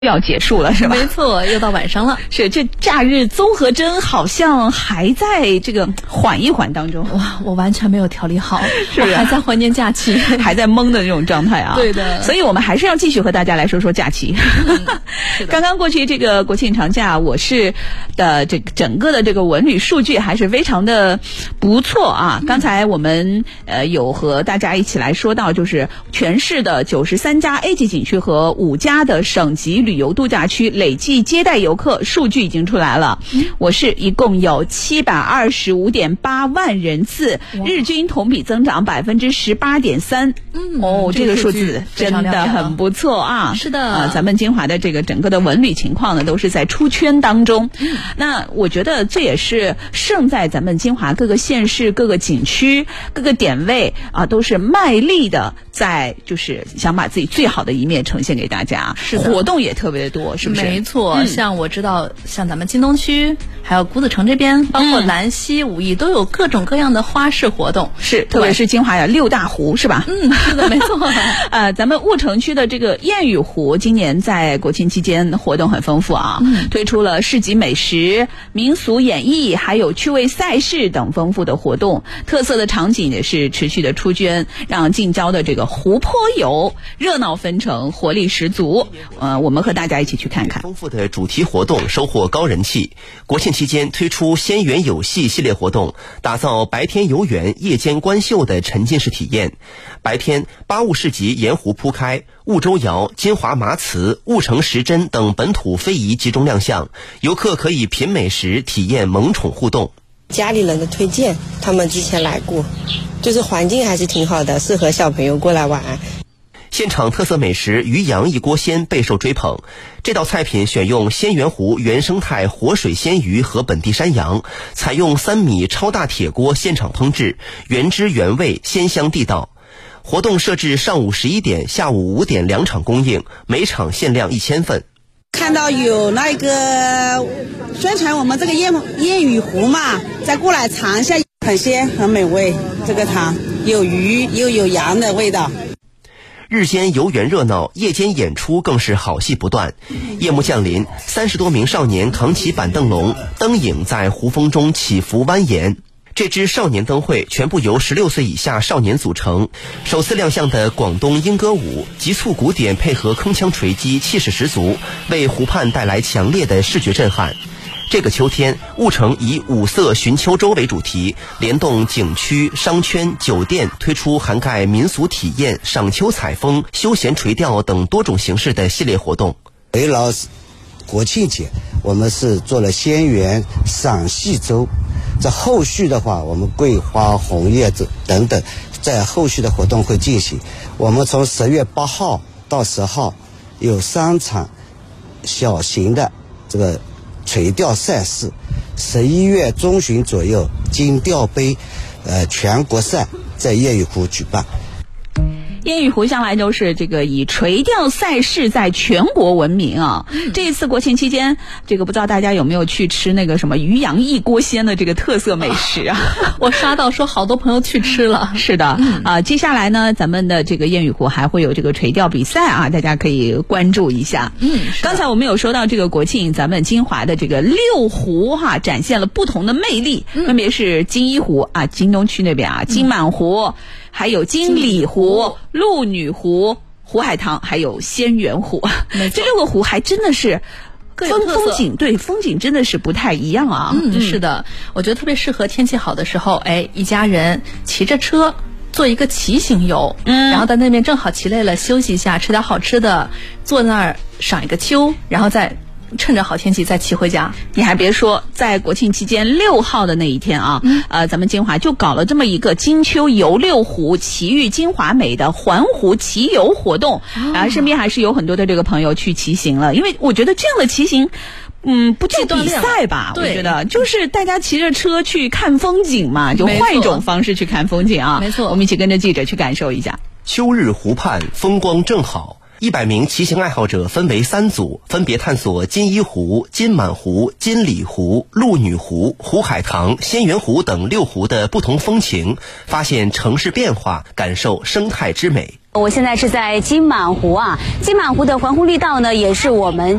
要结束了是吧？ 没错，又到晚上了。 是，这假日综合征好像还在这个缓一缓当中。 哇，我完全没有调理好， 是不是我还在怀念假期， 还在懵的那种状态啊。 对的， 所以我们还是要继续和大家来说说假期。刚刚过去这个国庆长假，我市的这个整个的这个文旅数据还是非常的不错啊。刚才我们有和大家一起来说到，就是全市的93家 A 级景区和5家的省级旅游度假区累计接待游客数据已经出来了。我市一共有725.8万人次，日均同比增长18.3%。这个数字真的很不错啊。 是的， 咱们金华的这个整个的文旅情况呢，都是在出圈当中。那我觉得这也是胜在咱们金华各个县市、各个景区、各个点位啊，都是卖力的在就是想把自己最好的一面呈现给大家。 是的， 活动也特别的多，是不是？ 没错，像我知道，像咱们京东区，还有谷子城这边，包括兰溪、武义，都有各种各样的花式活动。 是，特别是金华有6大湖，是吧？ 是的，没错。 咱们婺城区的这个燕语湖，今年在国庆期间活动很丰富啊，推出了市集美食、民俗演绎，还有趣味赛事等丰富的活动，特色的场景也是持续的出圈，让近郊的这个湖泊游热闹纷呈，活力十足。我们和大家一起去看看。 丰富的主题活动收获高人气。国庆期间推出仙园有戏系列活动，打造白天游园、夜间观秀的沉浸式体验。白天八物市集沿湖铺开，婺州窑、金华麻瓷、婺城石针等本土非遗集中亮相，游客可以品美食，体验萌宠互动。 家里人的推荐，他们之前来过，就是环境还是挺好的，适合小朋友过来玩。 现场特色美食鱼羊一锅鲜备受追捧，这道菜品选用仙园湖原生态活水鲜鱼和本地山羊，采用3米超大铁锅现场烹制，原汁原味，鲜香地道。活动设置上午11点、下午5点2场供应，每场限量1000份。 看到有那个宣传我们这个燕语湖嘛，再过来尝一下，很鲜很美味。这个汤有鱼又有羊的味道。 日间游园热闹，夜间演出更是好戏不断。夜幕降临，30多名少年扛起板凳龙，灯影在湖风中起伏蜿蜒。这支少年灯会全部由16岁以下少年组成，首次亮相的广东莺歌舞，急促鼓点配合铿锵锤击，气势十足，为湖畔带来强烈的视觉震撼。这个秋天，婺城以5色寻秋洲为主题，联动景区、商圈、酒店，推出涵盖民俗体验、赏秋采风、休闲垂钓等多种形式的系列活动。 围绕国庆节，我们是做了仙园赏戏周，在后续的话，我们桂花、红叶子等等，在后续的活动会进行。我们从10月8号到10号有3场小型的这个垂钓赛事，11月中旬左右金钓杯全国赛在燕语湖举办。 燕语湖向来都是这个以垂钓赛事在全国闻名啊。这一次国庆期间，这个不知道大家有没有去吃那个什么鱼羊一锅鲜的这个特色美食啊？ 我刷到说好多朋友去吃了。 是的，接下来呢，咱们的这个燕语湖还会有这个垂钓比赛啊，大家可以关注一下。刚才我们有说到这个国庆，咱们金华的这个6湖哈，展现了不同的魅力，分别是金一湖啊，京东区那边啊，金满湖。还有金里湖、鹿女湖、湖海棠，还有仙园湖。这6个湖还真的是风景，对，风景真的是不太一样啊。 是的，我觉得特别适合天气好的时候，一家人骑着车做一个骑行游，然后在那边正好骑累了休息一下，吃点好吃的，坐那儿赏一个秋，然后再趁着好天气再骑回家。 你还别说，在国庆期间6号的那一天啊，咱们金华就搞了这么一个金秋游6湖，奇遇金华美的环湖骑游活动。身边还是有很多的这个朋友去骑行了，因为我觉得这样的骑行不叫比赛吧，我觉得就是大家骑着车去看风景嘛，就换一种方式去看风景啊。 没错， 我们一起跟着记者去感受一下。 秋日湖畔风光正好，100名骑行爱好者分为3组，分别探索金一湖、金满湖、金里湖、鹿女湖、湖海棠、仙园湖等6湖的不同风情，发现城市变化，感受生态之美。 我现在是在金满湖啊，金满湖的环湖绿道呢，也是我们